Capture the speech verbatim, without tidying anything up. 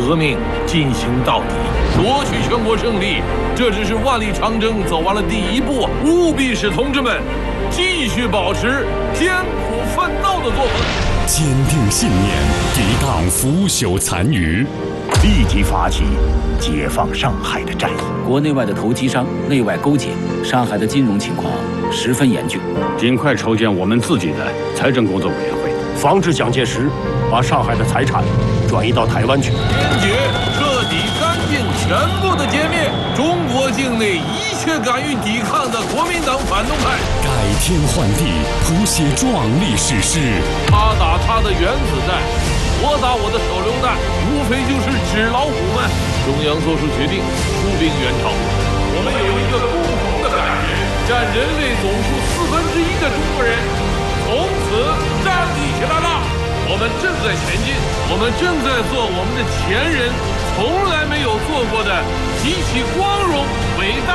革命进行到底，夺取全国胜利。这只是万里长征走完了第一步，务必使同志们继续保持艰苦奋斗的作风， 坚定信念，抵挡腐朽残余， 立即发起解放上海的战役。 国内外的投机商内外勾结，上海的金融情况十分严峻， 尽快筹建我们自己的财政工作委员会， 防止蒋介石把上海的财产转移到台湾去。 坚决、彻底、干净、全部的歼灭中国境内一切敢于抵抗的国民党反动派， 改天换地，谱写壮丽史诗。 他打他的原子弹，我打我的手榴弹，无非就是纸老虎们。中央做出决定，出兵援朝。我们有一个共同的感觉，占人类总数四分之一的中国人从此站立起来了。我们正在前进，我们正在做我们的前人从来没有做过的极其光荣伟